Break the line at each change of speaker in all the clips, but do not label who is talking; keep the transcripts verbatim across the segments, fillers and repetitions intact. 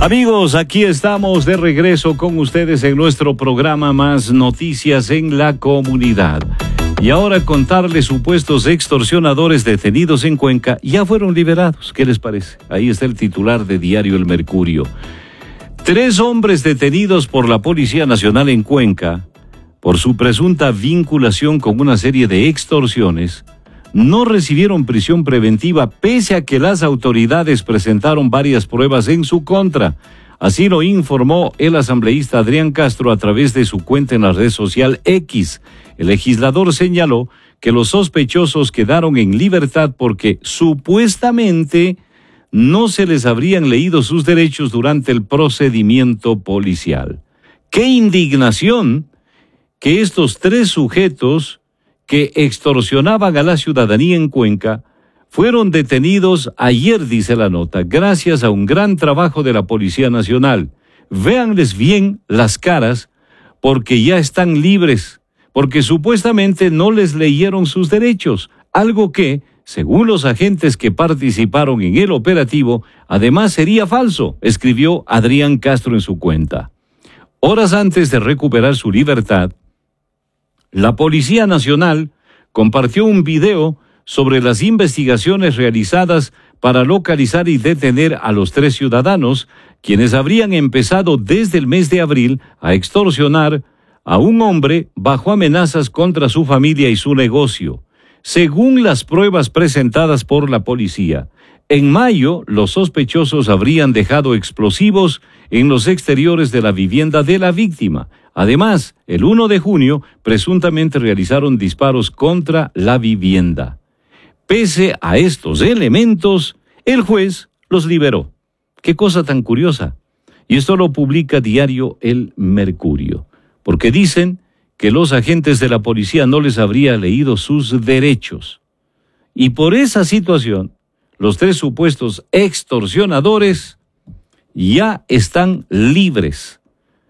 Amigos, aquí estamos de regreso con ustedes en nuestro programa Más Noticias en la Comunidad. Y ahora contarles supuestos extorsionadores detenidos en Cuenca ya fueron liberados. ¿Qué les parece? Ahí está el titular de Diario El Mercurio. Tres hombres detenidos por la Policía Nacional en Cuenca por su presunta vinculación con una serie de extorsiones no recibieron prisión preventiva pese a que las autoridades presentaron varias pruebas en su contra. Así lo informó el asambleísta Adrián Castro a través de su cuenta en la red social X. El legislador señaló que los sospechosos quedaron en libertad porque supuestamente no se les habrían leído sus derechos durante el procedimiento policial. ¡Qué indignación que estos tres sujetos que extorsionaban a la ciudadanía en Cuenca fueron detenidos ayer, dice la nota, gracias a un gran trabajo de la Policía Nacional? Véanles bien las caras, porque ya están libres, porque supuestamente no les leyeron sus derechos, algo que, según los agentes que participaron en el operativo, además sería falso, escribió Adrián Castro en su cuenta. Horas antes de recuperar su libertad, la Policía Nacional compartió un video sobre las investigaciones realizadas para localizar y detener a los tres ciudadanos, quienes habrían empezado desde el mes de abril a extorsionar a un hombre bajo amenazas contra su familia y su negocio. Según las pruebas presentadas por la policía, en mayo los sospechosos habrían dejado explosivos en los exteriores de la vivienda de la víctima. Además, el primero de junio, presuntamente realizaron disparos contra la vivienda. Pese a estos elementos, el juez los liberó. ¡Qué cosa tan curiosa! Y esto lo publica Diario El Mercurio, porque dicen que los agentes de la policía no les habría leído sus derechos. Y por esa situación, los tres supuestos extorsionadores ya están libres.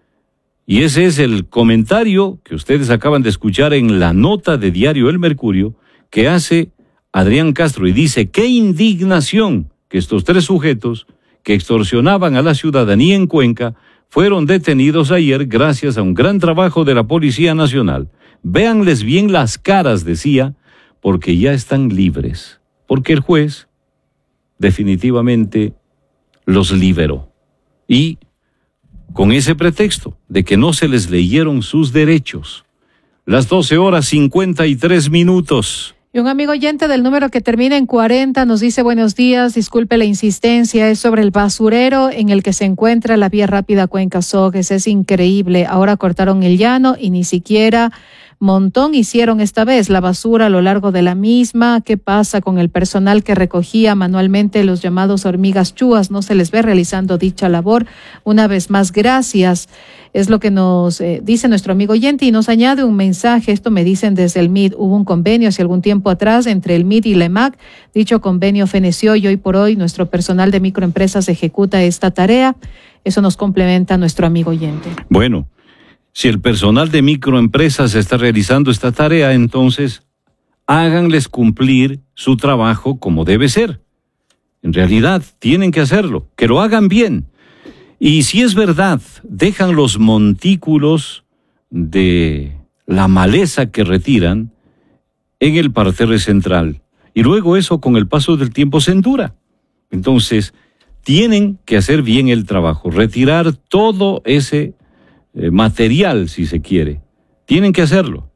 Y ese es el comentario que ustedes acaban de escuchar en la nota de Diario El Mercurio que hace Adrián Castro, y dice: ¡qué indignación que estos tres sujetos que extorsionaban a la ciudadanía en Cuenca fueron detenidos ayer gracias a un gran trabajo de la Policía Nacional! Véanles bien las caras, decía, porque ya están libres, porque el juez definitivamente los liberó. Y con ese pretexto de que no se les leyeron sus derechos. Las doce horas cincuenta y tres minutos.
Y un amigo oyente del número que termina en cuarenta nos dice: buenos días, disculpe la insistencia, es sobre el basurero en el que se encuentra la vía rápida Cuenca-Sogues. Es increíble, ahora cortaron el llano y ni siquiera montón hicieron esta vez, la basura a lo largo de la misma. ¿Qué pasa con el personal que recogía manualmente los llamados hormigas chúas? No se les ve realizando dicha labor. Una vez más, gracias. Es lo que nos eh, dice nuestro amigo oyente, y nos añade un mensaje. Esto me dicen desde el M I D. Hubo un convenio hace algún tiempo atrás entre el M I D y la E M A C. Dicho convenio feneció y hoy por hoy nuestro personal de microempresas ejecuta esta tarea. Eso nos complementa nuestro amigo oyente.
Bueno, si el personal de microempresas está realizando esta tarea, entonces háganles cumplir su trabajo como debe ser. En realidad, tienen que hacerlo, que lo hagan bien. Y si es verdad, dejan los montículos de la maleza que retiran en el parterre central. Y luego eso, con el paso del tiempo, se endura. Entonces, tienen que hacer bien el trabajo, retirar todo ese Eh, material, si se quiere. Tienen que hacerlo.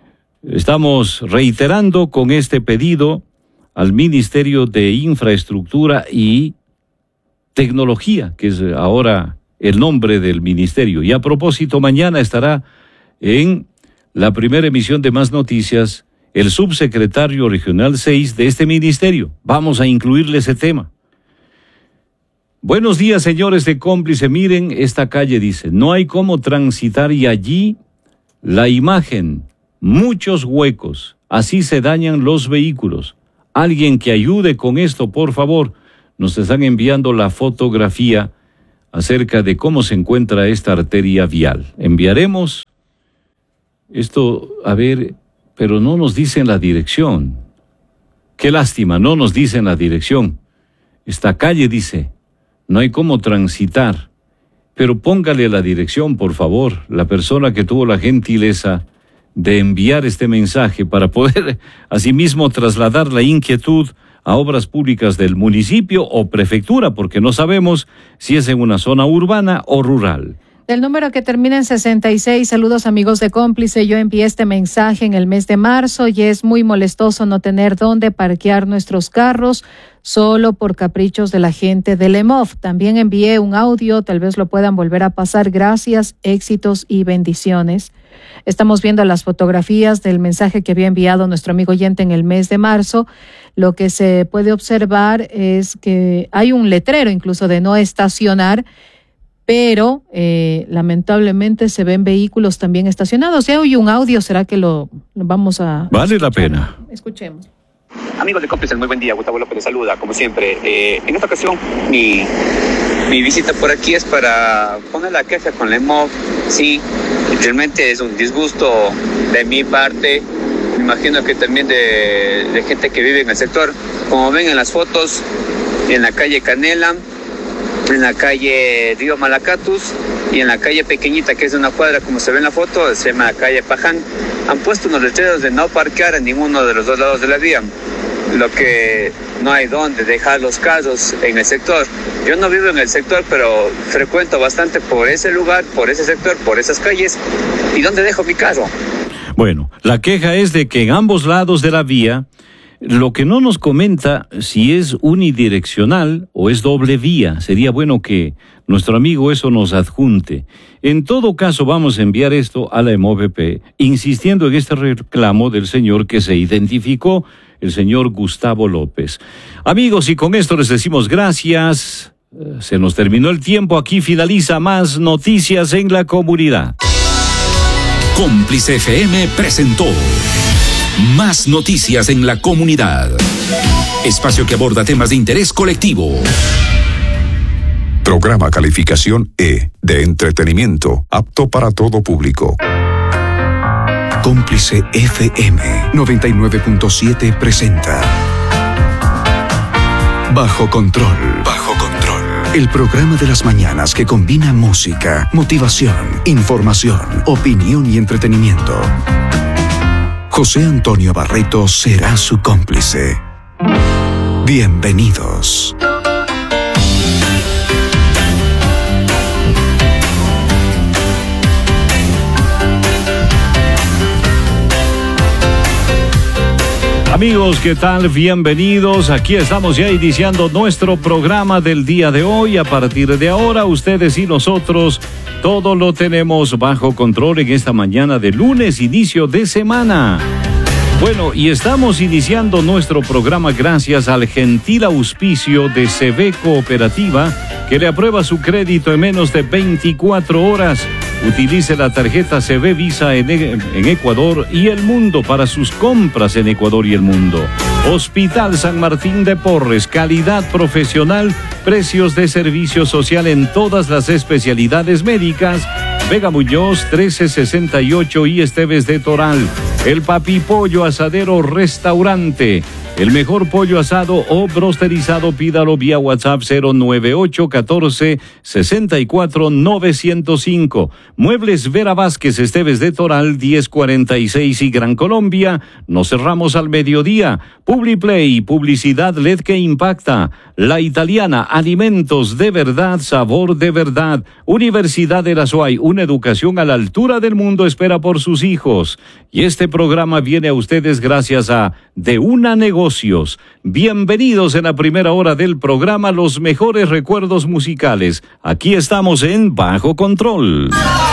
Estamos reiterando con este pedido al Ministerio de Infraestructura y Tecnología, que es ahora el nombre del ministerio. Y a propósito, mañana estará en la primera emisión de Más Noticias el subsecretario regional seis de este ministerio. Vamos a incluirle ese tema. Buenos días, señores de Cómplice. Miren, esta calle, dice, no hay cómo transitar, y allí la imagen, muchos huecos, así se dañan los vehículos. Alguien que ayude con esto, por favor. Nos están enviando la fotografía acerca de cómo se encuentra esta arteria vial. Enviaremos esto, a ver, pero no nos dicen la dirección. Qué lástima, no nos dicen la dirección. Esta calle, dice, no hay cómo transitar. Pero póngale la dirección, por favor, la persona que tuvo la gentileza de enviar este mensaje para poder asimismo trasladar la inquietud a obras públicas del municipio o prefectura, porque no sabemos si es en una zona urbana o rural.
Del número que termina en sesenta y seis, saludos amigos de Cómplice, yo envié este mensaje en el mes de marzo y es muy molestoso no tener dónde parquear nuestros carros solo por caprichos de la gente del E M O F. También envié un audio, tal vez lo puedan volver a pasar. Gracias, éxitos y bendiciones. Estamos viendo las fotografías del mensaje que había enviado nuestro amigo oyente en el mes de marzo. Lo que se puede observar es que hay un letrero incluso de no estacionar, pero eh, lamentablemente se ven vehículos también estacionados. Ya oí un audio, ¿será que lo, lo vamos a...
Vale
escuchar?
La pena.
Escuchemos.
Amigos de Cómplices, muy buen día. Gustavo López les saluda, como siempre. Eh, en esta ocasión, mi, mi visita por aquí es para poner la queja con la E M O F. Sí, realmente es un disgusto de mi parte. Me imagino que también de, de gente que vive en el sector. Como ven en las fotos, en la calle Canela, en la calle Río Malacatus y en la calle pequeñita, que es de una cuadra, como se ve en la foto, se llama la calle Paján, han puesto unos letreros de no parquear en ninguno de los dos lados de la vía, lo que no hay dónde dejar los carros en el sector. Yo no vivo en el sector, pero frecuento bastante por ese lugar, por ese sector, por esas calles. ¿Y dónde dejo mi carro?
Bueno, la queja es de que en ambos lados de la vía, lo que no nos comenta si es unidireccional o es doble vía. Sería bueno que nuestro amigo eso nos adjunte. En todo caso, vamos a enviar esto a la E M O V P, insistiendo en este reclamo del señor que se identificó, el señor Gustavo López. Amigos, y con esto les decimos gracias. Se nos terminó el tiempo. Aquí finaliza Más Noticias en la Comunidad.
Cómplice F M presentó Más Noticias en la Comunidad. Espacio que aborda temas de interés colectivo.
Programa calificación E, de entretenimiento, apto para todo público. Cómplice F M noventa y nueve punto siete presenta Bajo Control. Bajo Control. El programa de las mañanas que combina música, motivación, información, opinión y entretenimiento. José Antonio Barreto será su cómplice. Bienvenidos.
Amigos, ¿qué tal? Bienvenidos. Aquí estamos ya iniciando nuestro programa del día de hoy. A partir de ahora, ustedes y nosotros, todo lo tenemos bajo control en esta mañana de lunes, inicio de semana. Bueno, y estamos iniciando nuestro programa gracias al gentil auspicio de C V Cooperativa, que le aprueba su crédito en menos de veinticuatro horas. Utilice la tarjeta C V Visa en, en Ecuador y el mundo para sus compras en Ecuador y el mundo. Hospital San Martín de Porres, calidad profesional, precios de servicio social en todas las especialidades médicas. Vega Muñoz, trece sesenta y ocho y Esteves de Toral. El Papi Pollo Asadero Restaurante. El mejor pollo asado o brosterizado, pídalo vía WhatsApp cero nueve ocho uno cuatro seis cuatro nueve cero cinco. Muebles Vera Vázquez, Esteves de Toral, diez cuarenta y seis y Gran Colombia. Nos cerramos al mediodía. Publiplay, publicidad L E D que impacta. La Italiana, alimentos de verdad, sabor de verdad. Universidad de la SUAY, una educación a la altura del mundo espera por sus hijos. Y este programa viene a ustedes gracias a De Una Negocios. Bienvenidos en la primera hora del programa, los mejores recuerdos musicales. Aquí estamos en Bajo Control.